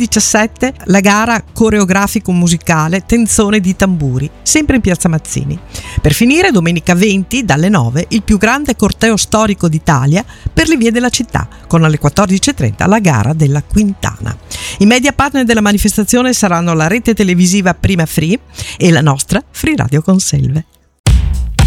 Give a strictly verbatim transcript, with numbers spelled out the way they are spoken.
diciassette la gara coreografico-musicale Tenzone di tamburi, sempre in Piazza Mazzini. Per finire, domenica venti dalle nove, il più grande corteo storico d'Italia per le vie della città, con alle quattordici e trenta la gara della Quintana. I media partner della manifestazione saranno la rete televisiva Prima Free e la nostra Free Radio Conselve.